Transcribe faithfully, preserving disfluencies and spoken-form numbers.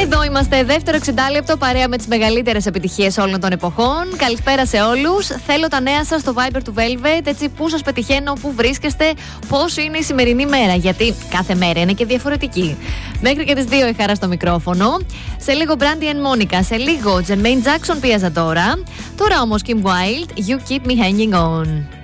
Εδώ είμαστε, δεύτερο εξεντάλεπτο, παρέα με τις μεγαλύτερες επιτυχίες όλων των εποχών. Καλησπέρα σε όλους. Θέλω τα νέα σας στο Viber του Velvet. Έτσι, πού σας πετυχαίνω, πού βρίσκεστε, πώς είναι η σημερινή μέρα. Γιατί κάθε μέρα είναι και διαφορετική. Μέχρι και τις δύο η Χαρά στο μικρόφωνο. Σε λίγο Brandy and Monica. Σε λίγο Jermaine Jackson, Pia Zadora. Τώρα όμως Kim Wilde, You Keep Me Hanging On.